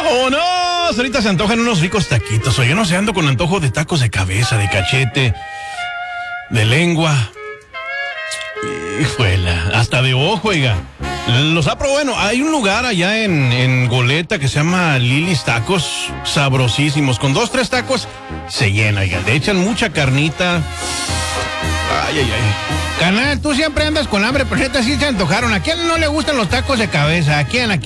¡Vámonos! Ahorita se antojan unos ricos taquitos. Oye, no sé, ando con antojo de tacos de cabeza, de cachete, de lengua. Hijuela, hasta de ojo, oiga. Los ha probado. Bueno, hay un lugar allá en Goleta que se llama Lilis Tacos, sabrosísimos. Con 2, 3 tacos se llena, oiga. Le echan mucha carnita. Ay, ay, ay. Canal, tú siempre andas con hambre, pero neta sí se antojaron. ¿A quién no le gustan los tacos de cabeza? ¿A quién?